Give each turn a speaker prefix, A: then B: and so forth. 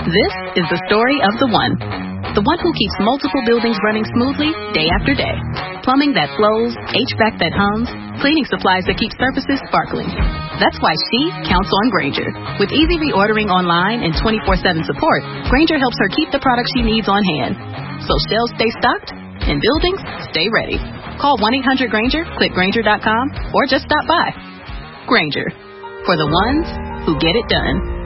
A: This is the story of the one. The one who keeps multiple buildings running smoothly day after day. Plumbing that flows, HVAC that hums, cleaning supplies that keep surfaces sparkling. That's why she counts on Grainger. With easy reordering online and 24/7 support, Grainger helps her keep the products she needs on hand. So shelves stay stocked and buildings stay ready. Call 1-800-GRAINGER, click Grainger.com, or just stop by. Grainger, for the ones who get it done.